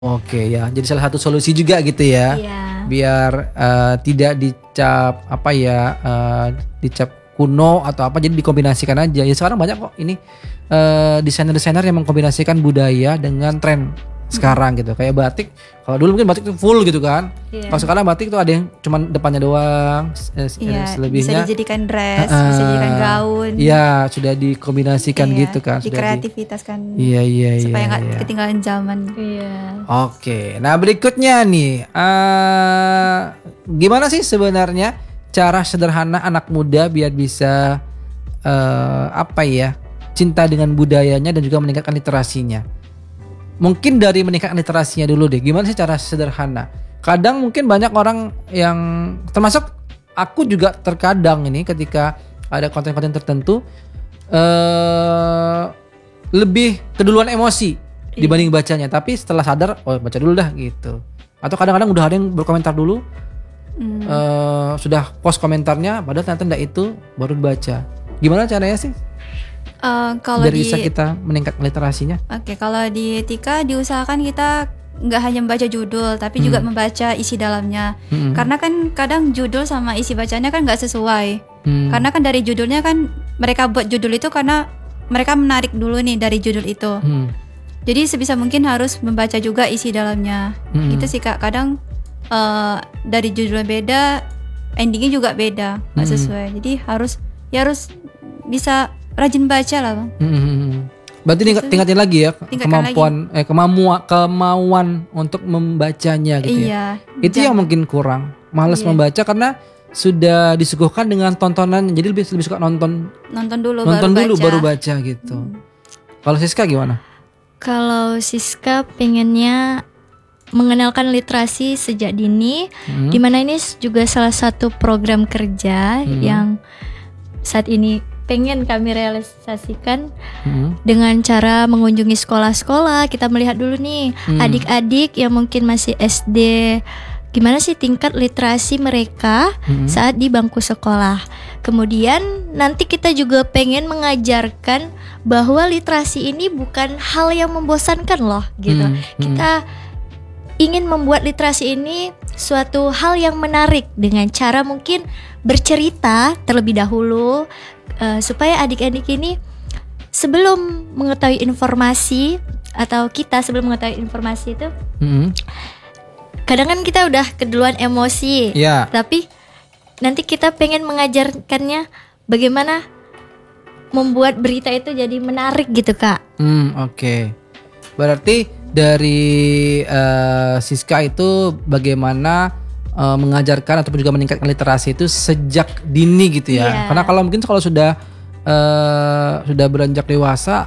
Oke ya, jadi salah satu solusi juga gitu ya, Iya. biar tidak dicap apa ya, dicap kuno atau apa, jadi dikombinasikan aja. Ya sekarang banyak kok ini desainer-desainer yang mengkombinasikan budaya dengan tren sekarang gitu. Kayak batik, kalau dulu mungkin batik itu full gitu kan. Iya. Kalau sekarang batik itu ada yang cuman depannya doang, Iya, bisa selebihnya dijadikan dress, bisa dijadikan gaun. iya sudah dikombinasikan Iya, gitu kan, sudah dikreativitaskan iya supaya nggak iya. ketinggalan zaman. Iya. Oke, nah berikutnya nih, gimana sih sebenarnya cara sederhana anak muda biar bisa apa ya, cinta dengan budayanya dan juga meningkatkan literasinya? Mungkin dari meningkatkan literasinya dulu deh. Gimana sih cara sederhana? Kadang mungkin banyak orang yang termasuk aku juga terkadang ini ketika ada konten-konten tertentu lebih keduluan emosi dibanding bacanya. Tapi setelah sadar, oh baca dulu dah gitu. Atau kadang-kadang udah ada yang berkomentar dulu, sudah post komentarnya, padahal ternyata enggak, itu baru dibaca. Gimana caranya sih? Kalau Biar di bisa kita meningkatkan literasinya. Oke, kalau di etika diusahakan kita nggak hanya membaca judul, tapi juga membaca isi dalamnya. Karena kan kadang judul sama isi bacanya kan nggak sesuai. Karena kan dari judulnya kan mereka buat judul itu karena mereka menarik dulu nih dari judul itu. Jadi sebisa mungkin harus membaca juga isi dalamnya. Gitu sih Kak. Kadang dari judulnya beda, endingnya juga beda, nggak sesuai. Jadi harus bisa rajin baca lah Bang. Berarti tingkatin lagi ya Tingkatkan kemauan untuk membacanya gitu ya. Iya. Itu yang mungkin kurang, malas membaca karena sudah disuguhkan dengan tontonan, jadi lebih suka nonton dulu baru baca gitu. Kalau Siska gimana? Kalau Siska pengennya mengenalkan literasi sejak dini, di mana ini juga salah satu program kerja yang saat ini pengen kami realisasikan dengan cara mengunjungi sekolah-sekolah. Kita melihat dulu nih adik-adik yang mungkin masih SD, gimana sih tingkat literasi mereka saat di bangku sekolah. Kemudian nanti kita juga pengen mengajarkan bahwa literasi ini bukan hal yang membosankan loh gitu. Kita ingin membuat literasi ini suatu hal yang menarik dengan cara mungkin bercerita terlebih dahulu, supaya adik-adik ini sebelum mengetahui informasi, atau kita sebelum mengetahui informasi itu kadang kan kita udah keduluan emosi, tapi nanti kita pengen mengajarkannya bagaimana membuat berita itu jadi menarik gitu Kak. Oke. Berarti dari Siska itu bagaimana mengajarkan ataupun juga meningkatkan literasi itu sejak dini gitu ya. Karena kalau mungkin kalau sudah beranjak dewasa,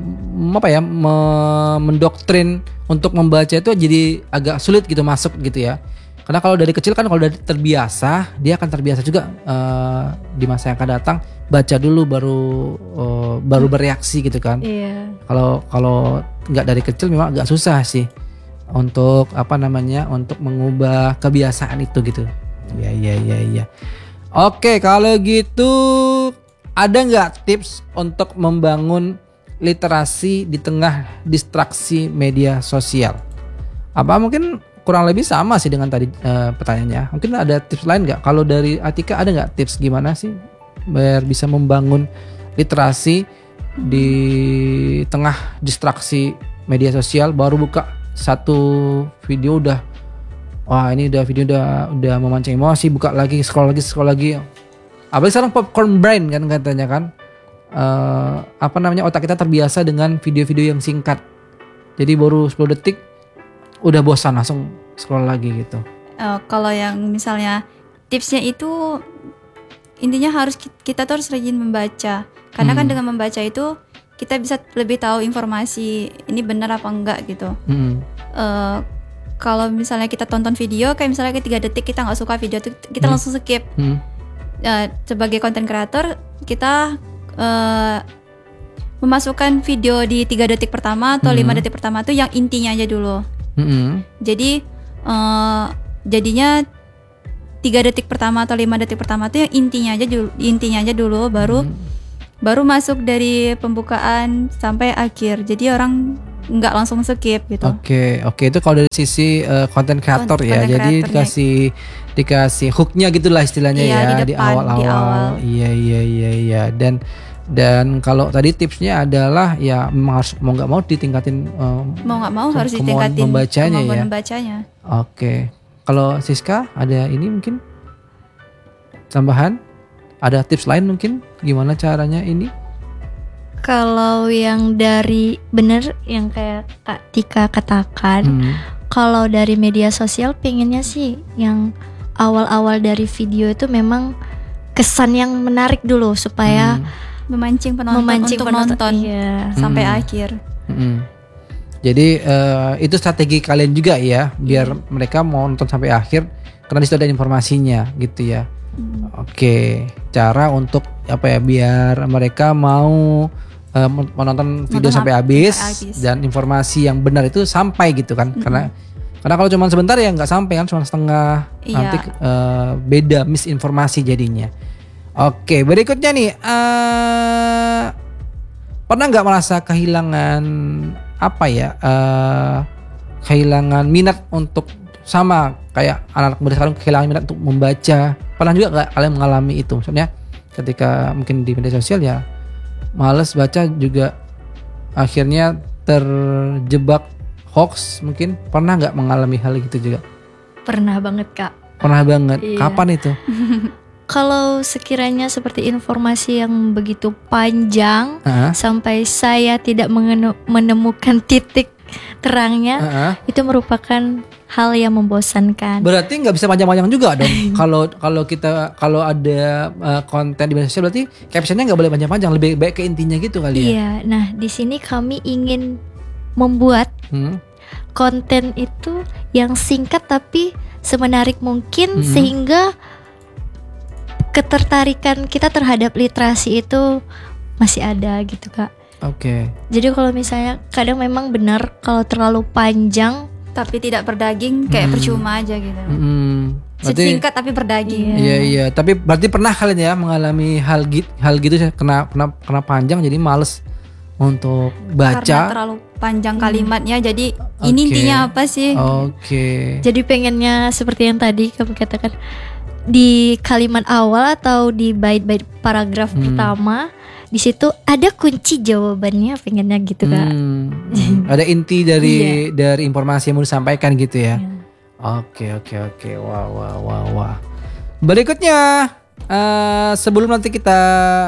mendoktrin untuk membaca itu jadi agak sulit gitu masuk gitu ya. Karena kalau dari kecil kan, kalau udah terbiasa, dia akan terbiasa juga di masa yang akan datang baca dulu baru bereaksi gitu kan. Kalau nggak dari kecil memang agak susah sih untuk untuk mengubah kebiasaan itu gitu. Iya. Oke, kalau gitu ada nggak tips untuk membangun literasi di tengah distraksi media sosial? Apa mungkin kurang lebih sama sih dengan tadi pertanyaannya. Mungkin ada tips lain nggak? Kalau dari Atika ada nggak tips gimana sih biar bisa membangun literasi di tengah distraksi media sosial? Baru buka satu video udah, wah ini video udah memancing emosi, buka lagi, scroll lagi. Apalagi sekarang popcorn brain kan katanya kan, otak kita terbiasa dengan video-video yang singkat. Jadi baru 10 detik udah bosan, langsung scroll lagi gitu. Kalau yang misalnya tipsnya itu intinya kita harus rajin membaca. Karena kan dengan membaca itu kita bisa lebih tahu informasi ini benar apa enggak gitu. Kalau misalnya kita tonton video, kayak misalnya 3 detik kita nggak suka video itu, kita langsung skip. Sebagai content creator, kita memasukkan video di 3 detik pertama atau 5 detik pertama itu yang intinya aja dulu. Jadi jadinya 3 detik pertama atau 5 detik pertama itu yang intinya aja dulu, baru masuk dari pembukaan sampai akhir. Jadi orang nggak langsung skip gitu. Oke, itu kalau dari sisi konten kreator ya. Jadi dikasih hooknya gitulah istilahnya ya di awal-awal. Iya. Dan kalau tadi tipsnya adalah ya memang harus mau nggak mau ditingkatin. Mau nggak mau harus ditingkatin membacanya. Oke. Kalau Siska ada ini mungkin tambahan? Ada tips lain mungkin gimana caranya ini? Kalau yang dari bener yang kayak Kak Tika katakan, kalau dari media sosial pengennya sih yang awal-awal dari video itu memang kesan yang menarik dulu supaya memancing penonton untuk nonton sampai akhir. Jadi itu strategi kalian juga ya, biar mereka mau nonton sampai akhir karena disitu ada informasinya gitu ya. Oke, cara untuk apa ya biar mereka mau menonton video sampai habis dan informasi yang benar itu sampai gitu kan. Karena kalau cuma sebentar ya nggak sampai kan, cuma setengah, nanti beda misinformasi jadinya. Oke, berikutnya nih pernah nggak merasa kehilangan kehilangan minat untuk sama kayak anak-anak muda sekarang kehilangan minat untuk membaca? Pernah juga nggak kalian mengalami itu? Maksudnya ketika mungkin di media sosial ya males baca juga akhirnya terjebak hoax mungkin. Pernah nggak mengalami hal gitu juga? Pernah banget Kak. Pernah banget. Iya. Kapan itu? Kalau sekiranya seperti informasi yang begitu panjang sampai saya tidak menemukan titik terangnya, itu merupakan hal yang membosankan. Berarti nggak bisa panjang-panjang juga dong. Kalau ada konten di media sosial berarti captionnya nggak boleh panjang-panjang, lebih baik ke intinya gitu kali ya. Iya. Nah di sini kami ingin membuat konten itu yang singkat tapi semenarik mungkin sehingga ketertarikan kita terhadap literasi itu masih ada gitu Kak. Oke. Jadi kalau misalnya kadang memang benar kalau terlalu panjang tapi tidak berdaging kayak percuma aja gitu. Singkat tapi berdaging. Iya. Tapi berarti pernah kalian ya mengalami hal gitu kena panjang jadi males untuk baca. Karena terlalu panjang kalimatnya. Jadi ini intinya apa sih? Oke. Jadi pengennya seperti yang tadi kamu katakan, di kalimat awal atau di bait-bait paragraf pertama di situ ada kunci jawabannya, pengennya gitu Kak. Ada inti dari informasi yang mau disampaikan gitu ya. Oke. Wah. Berikutnya sebelum nanti kita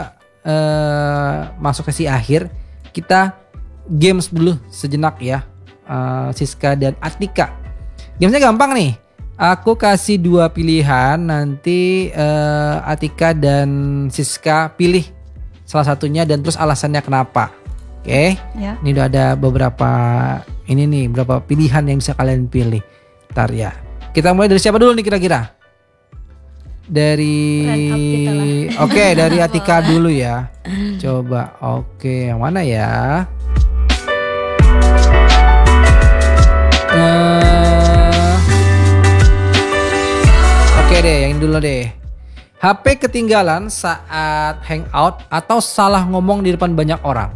masuk sesi akhir, kita games dulu sejenak ya. Siska dan Atika. Gamesnya gampang nih. Aku kasih 2 pilihan, nanti Atika dan Siska pilih salah satunya dan terus alasannya kenapa. Oke? Ya. Ini udah ada beberapa pilihan yang bisa kalian pilih. Ntar ya. Kita mulai dari siapa dulu nih kira-kira? Dari dari Atika dulu ya. Coba. Oke, yang mana ya? Oke deh, yang ini dulu deh. HP ketinggalan saat hangout atau salah ngomong di depan banyak orang?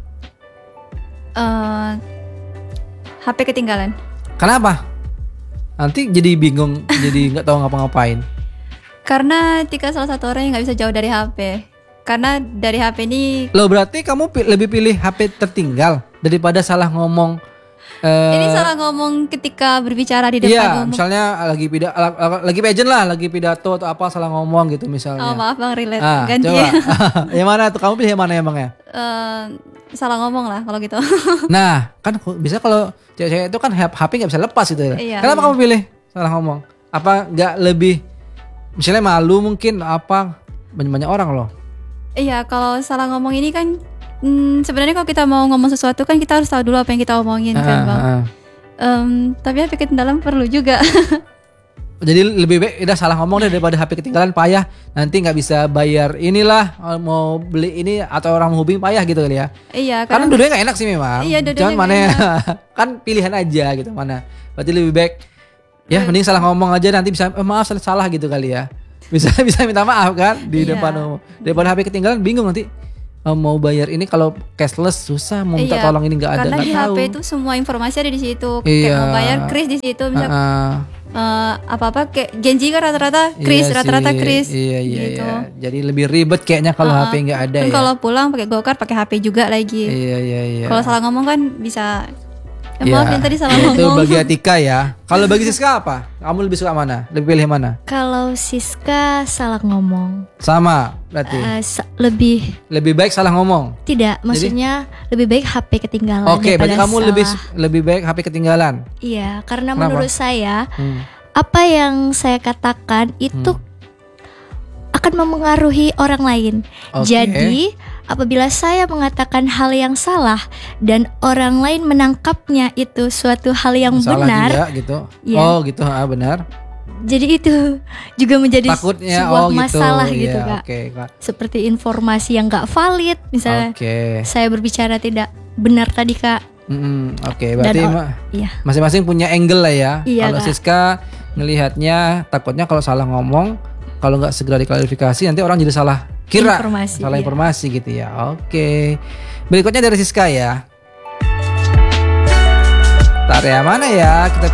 HP ketinggalan. Kenapa? Nanti jadi bingung, jadi nggak tahu ngapa-ngapain. Karena Tika salah satu orang yang nggak bisa jauh dari HP. Karena dari HP ini. Loh, berarti kamu lebih pilih HP tertinggal daripada salah ngomong. Ini salah ngomong ketika berbicara di depan umum. Misalnya lagi pageant lah, lagi pidato atau apa salah ngomong gitu misalnya. Oh maaf Bang, relate ganti coba. Yang mana tuh, kamu pilih yang mana emangnya? Salah ngomong lah kalau gitu. Nah kan bisa kalau cewek-cewek itu kan HP gak bisa lepas gitu ya. Iya, kenapa kamu pilih salah ngomong? Apa gak lebih misalnya malu mungkin apa, banyak orang loh. Iya, kalau salah ngomong ini kan sebenarnya kalau kita mau ngomong sesuatu kan kita harus tahu dulu apa yang kita omongin kan Bang. Tapi HP ketinggalan perlu juga. Jadi lebih baik udah salah ngomong deh daripada HP ketinggalan payah. Nanti nggak bisa bayar inilah, mau beli ini atau orang menghubungi payah gitu kali ya. Iya. Karena dua-duanya nggak enak sih memang. Iya, cuman mana kan pilihan aja gitu mana. Berarti lebih baik ya mending salah ngomong aja, nanti bisa maaf salah gitu kali ya. Bisa minta maaf kan di depan umum. Daripada HP ketinggalan bingung nanti. mau bayar ini kalau cashless susah, mau minta Iya, tolong ini nggak ada, karena nggak di tahu. HP itu semua informasi ada di situ. Iya. Kayak mau bayar kris di situ, misal apa-apa kayak Genji kan rata-rata kris, Iya rata-rata sih, kris. Iya gitu. iya. Jadi lebih ribet kayaknya kalau HP nggak ada Kan ya. kalau pulang pakai GoCard pakai HP juga lagi. Iya iya iya. Kalau salah ngomong kan bisa. Iya, Maaf yang tadi salah itu ngomong. bagi Atika ya. Kalau bagi Siska apa? Kamu lebih suka mana? Lebih pilih mana? Kalau Siska salah ngomong, Sama berarti. lebih Lebih baik salah ngomong. tidak, maksudnya lebih baik HP ketinggalan. Oke, berarti daripada kamu salah. lebih baik HP ketinggalan. Iya, karena Kenapa? menurut saya Hmm. apa yang saya katakan itu akan memengaruhi orang lain. Oke. Jadi, apabila saya mengatakan hal yang salah dan orang lain menangkapnya itu suatu hal yang Salah benar, juga gitu. Iya. Oh gitu, benar. jadi itu juga menjadi Takutnya sebuah gitu. masalah gitu, Iya, Kak. Oke, Kak. Seperti informasi yang nggak valid, misalnya Oke. saya berbicara tidak benar tadi, Kak. Oke, berarti Iya. masing-masing punya angle lah ya. Iya, Kalau Kak. Siska ngelihatnya takutnya kalau salah ngomong, kalau nggak segera diklarifikasi nanti orang jadi salah kira, Informasi, salah iya. informasi gitu ya. Oke. Berikutnya dari Siska ya. Area mana ya? Kita